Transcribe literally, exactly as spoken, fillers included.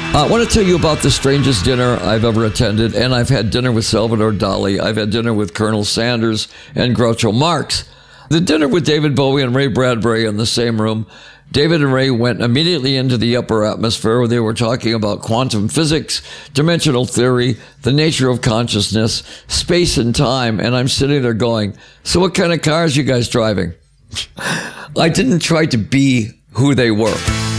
I want to tell you about the strangest dinner I've ever attended, and I've had dinner with Salvador Dali. I've had dinner with Colonel Sanders and Groucho Marx. The dinner with David Bowie and Ray Bradbury in the same room. David and Ray went immediately into the upper atmosphere where they were talking about quantum physics, dimensional theory, the nature of consciousness, space and time, and I'm sitting there going, so what kind of cars are you guys driving? I didn't try to be who they were.